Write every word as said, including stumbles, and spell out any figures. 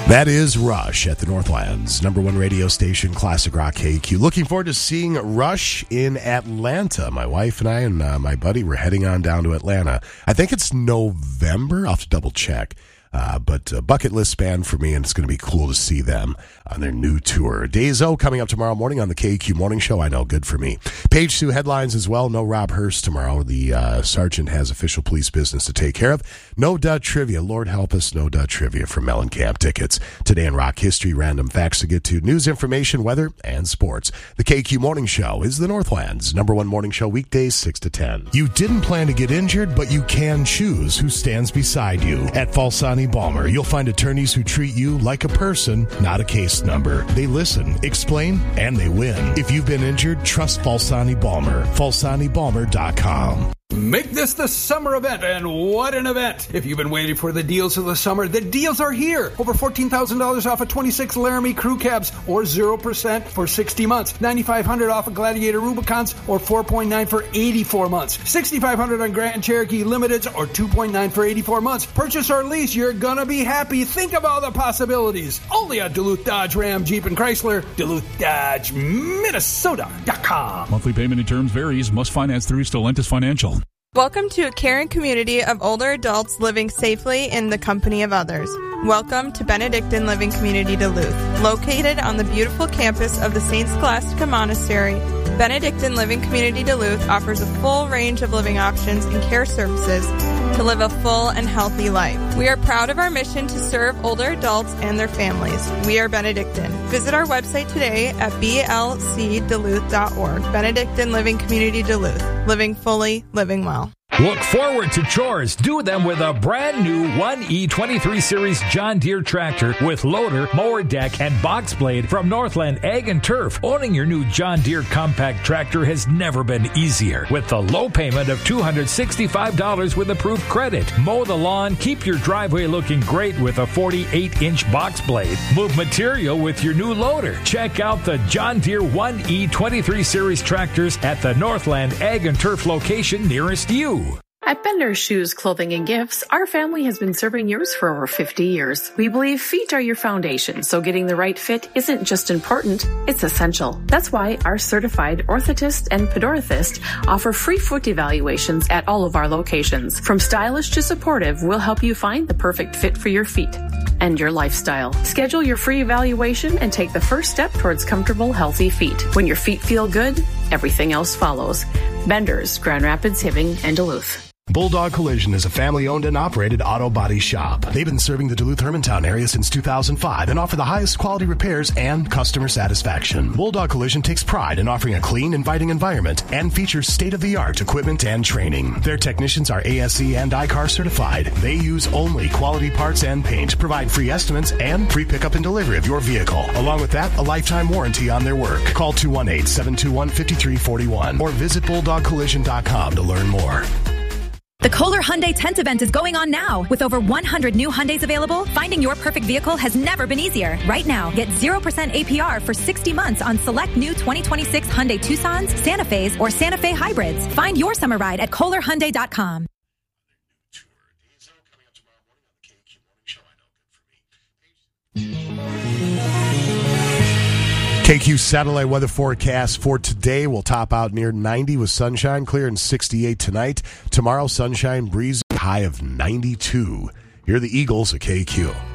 That is Rush at the Northlands, number one radio station, Classic Rock K Q. Looking forward to seeing Rush in Atlanta. My wife and I and uh, my buddy, we're heading on down to Atlanta. I think it's November. I'll have to double check. Uh, but uh, bucket list band for me, and it's going to be cool to see them on their new tour. Days O coming up tomorrow morning on the K Q Morning Show. I know, good for me. Page two headlines as well. No Rob Hurst tomorrow. The uh, sergeant has official police business to take care of. No Dud Trivia. Lord help us, no Dud Trivia from Mellencamp Tickets. Today in rock history, random facts to get to. News, information, weather, and sports. The K Q Morning Show is the Northlands number one morning show weekdays six to ten. You didn't plan to get injured, but you can choose who stands beside you. At Falsani Balmer, you'll find attorneys who treat you like a person, not a case number. They listen, explain, and they win. If you've been injured, trust Falsani Balmer. Falsani Balmer dot com. Make this the summer event, and what an event! If you've been waiting for the deals of the summer, the deals are here. Over fourteen thousand dollars off of twenty-six Laramie crew cabs, or zero percent for sixty months. nine thousand five hundred dollars off of Gladiator Rubicons, or four point nine for eighty-four months. six thousand five hundred dollars on Grand Cherokee Limiteds, or two point nine for eighty-four months. Purchase or lease, you're gonna be happy. Think of all the possibilities. Only at Duluth Dodge Ram Jeep and Chrysler, Duluth Dodge Minnesota dot com. Monthly payment and terms varies. Must finance through Stellantis Financial. Welcome to a caring community of older adults living safely in the company of others. Welcome to Benedictine Living Community Duluth. Located on the beautiful campus of the Saint Scholastica Monastery, Benedictine Living Community Duluth offers a full range of living options and care services to live a full and healthy life. We are proud of our mission to serve older adults and their families. We are Benedictine. Visit our website today at b l c duluth dot org. Benedictine Living Community Duluth. Living fully, living well. Look forward to chores. Do them with a brand new one E twenty-three Series John Deere tractor with loader, mower deck, and box blade from Northland Ag and Turf. Owning your new John Deere compact tractor has never been easier. With the low payment of two hundred sixty-five dollars with approved credit. Mow the lawn, keep your driveway looking great with a forty-eight inch box blade. Move material with your new loader. Check out the John Deere one E twenty-three Series tractors at the Northland Ag and Turf location nearest you. At Bender's Shoes, Clothing, and Gifts, our family has been serving yours for over fifty years. We believe feet are your foundation, so getting the right fit isn't just important, it's essential. That's why our certified orthotist and podorthist offer free foot evaluations at all of our locations. From stylish to supportive, we'll help you find the perfect fit for your feet and your lifestyle. Schedule your free evaluation and take the first step towards comfortable, healthy feet. When your feet feel good, everything else follows. Bender's, Grand Rapids, Hibbing, and Duluth. Bulldog Collision is a family-owned and operated auto body shop. They've been serving the Duluth-Hermantown area since two thousand five and offer the highest quality repairs and customer satisfaction. Bulldog Collision takes pride in offering a clean, inviting environment and features state-of-the-art equipment and training. Their technicians are A S E and I C A R certified. They use only quality parts and paint, provide free estimates and free pickup and delivery of your vehicle. Along with that, a lifetime warranty on their work. Call two one eight, seven two one, five three four one or visit bulldog collision dot com to learn more. The Kohler Hyundai Tent Event is going on now. With over one hundred new Hyundais available, finding your perfect vehicle has never been easier. Right now, get zero percent A P R for sixty months on select new twenty twenty-six Hyundai Tucsons, Santa Fe's, or Santa Fe hybrids. Find your summer ride at kohler hyundai dot com. K Q satellite weather forecast for today will top out near ninety with sunshine, clear and sixty-eight tonight. Tomorrow, sunshine, breezy, high of ninety-two. Here are the Eagles at K Q.